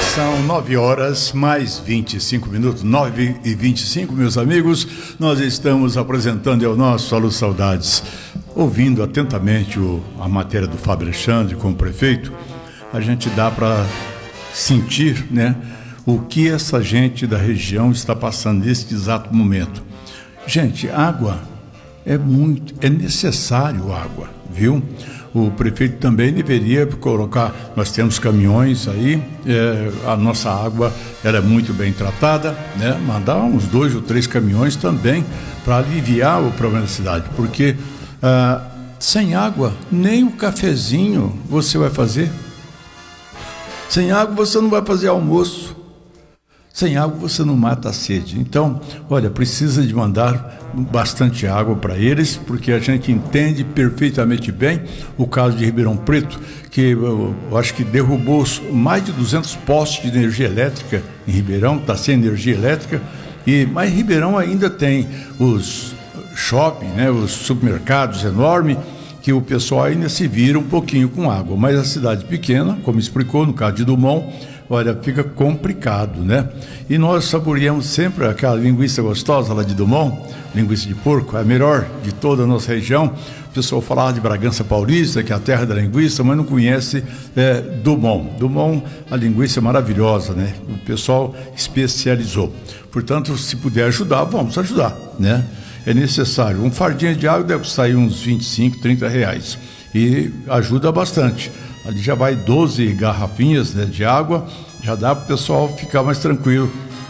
São 9 horas mais 25 minutos, 9h25, meus amigos. Nós estamos apresentando ao nosso Alô Saudades, ouvindo atentamente a matéria do Fábio Alexandre como prefeito. A gente dá para sentir, né, o que essa gente da região está passando neste exato momento. Gente, água é necessário água, viu? O prefeito também deveria colocar, nós temos caminhões aí, a nossa água era muito bem tratada, né? Mandar uns 2 ou 3 caminhões também para aliviar o problema da cidade, porque sem água nem o cafezinho você vai fazer, sem água você não vai fazer almoço, sem água você não mata a sede. Então, olha, precisa de mandar bastante água para eles, porque a gente entende perfeitamente bem o caso de Ribeirão Preto, que eu acho que derrubou mais de 200 postes de energia elétrica em Ribeirão, está sem energia elétrica, mas Ribeirão ainda tem os shopping, né, os supermercados enormes, que o pessoal ainda se vira um pouquinho com água, mas a cidade pequena, como explicou no caso de Dumont, olha, fica complicado, né? E nós saboreamos sempre aquela linguiça gostosa lá de Dumont, linguiça de porco, a melhor de toda a nossa região. O pessoal falava de Bragança Paulista, que é a terra da linguiça, mas não conhece Dumont. Dumont, a linguiça é maravilhosa, né? O pessoal especializou. Portanto, se puder ajudar, vamos ajudar, né? É necessário. Um fardinho de água deve sair uns 25, 30 reais. E ajuda bastante. Ali já vai 12 garrafinhas, né, de água, já dá para o pessoal ficar mais tranquilo